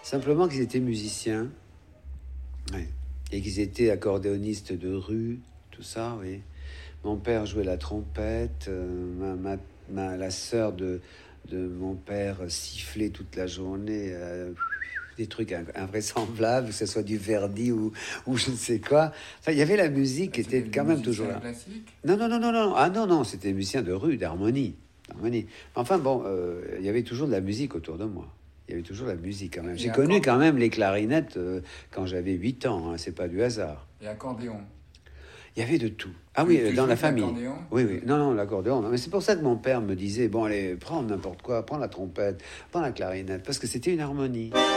Simplement qu'ils étaient musiciens. Ouais. Et qu'ils étaient accordéonistes de rue, tout ça, oui. Mon père jouait la trompette, la sœur de mon père sifflait toute la journée, des trucs invraisemblables, que ce soit du Verdi ou je ne sais quoi. Enfin, il y avait la musique qui était quand même toujours là. Classique. Non. Ah non, c'était des musiciens de rue, d'harmonie. Enfin bon, il y avait toujours de la musique autour de moi. Il y avait toujours la musique quand même. J'ai connu quand même les clarinettes quand j'avais 8 ans. Hein, c'est pas du hasard. Et accordéon. Il y avait de tout. Ah oui, dans la famille. Oui. Non, l'accordéon. Non. Mais c'est pour ça que mon père me disait, bon allez, prends n'importe quoi, prends la trompette, prends la clarinette, parce que c'était une harmonie.